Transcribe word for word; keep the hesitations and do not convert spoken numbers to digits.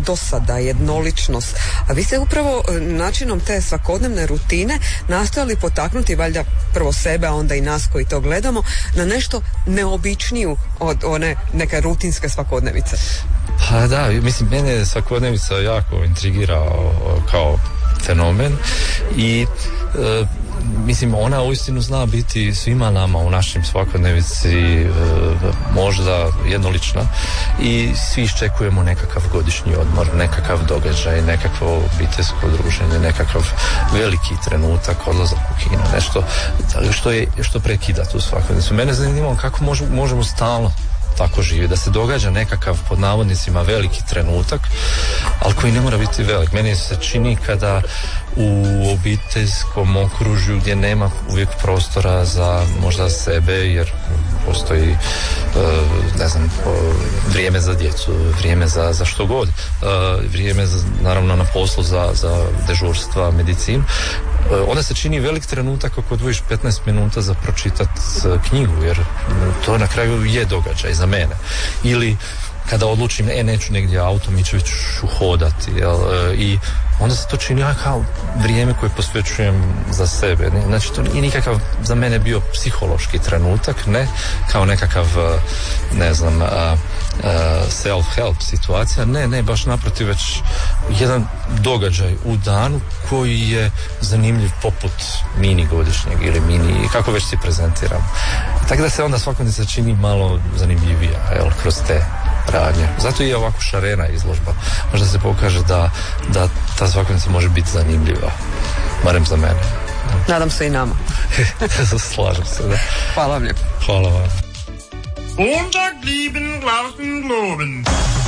dosada, jednoličnost. A vi ste upravo načinom te svakodnevne rutine nastojali potaknuti valjda prvo sebe, a onda i nas koji to gledamo, na nešto neobičniju od one neke rutinske svakodnevice. Pa da, mislim, mene svakodnevica jako intrigirao kao fenomen i e, mislim, ona uistinu zna biti svima nama u našim svakodnevici e, možda jednolična i svi iščekujemo nekakav godišnji odmor, nekakav događaj, nekakvo obiteljsko druženje, nekakav veliki trenutak, odlazak u kino, nešto što, je, što prekida tu svakodnevicu. Mene zanima kako mož, možemo stalno tako živi, da se događa nekakav pod navodnicima veliki trenutak, ali koji ne mora biti velik. Meni se čini kada u obiteljskom okružju gdje nema uvijek prostora za možda sebe, jer postoji ne znam, vrijeme za djecu, vrijeme za, za što god, vrijeme za, naravno na poslu za, za dežurstva, medicinu, onda se čini velik trenutak ako odvojiš petnaest minuta za pročitat knjigu, jer to na kraju je događaj za mene. Ili kada odlučim, e, neću negdje autom, ići ću hodati, jel, i onda se to čini kao vrijeme koje posvećujem za sebe. Znači, to nije nikakav za mene bio psihološki trenutak, ne kao nekakav, ne znam, self-help situacija, ne, ne, baš naprotiv, već jedan događaj u danu koji je zanimljiv poput mini godišnjeg ili mini, kako već si prezentiram. Tako da se onda svakodnevnica čini malo zanimljivija, jel, kroz te radnje. Zato je ovako šarena izložba. Možda se pokaže da, da ta svakodnevnica može biti zanimljiva. Barem za mene. Nadam se i nama. Slažem se, da. Hvala vam lijepo. Hvala vam. Montag blieben Glauben globen.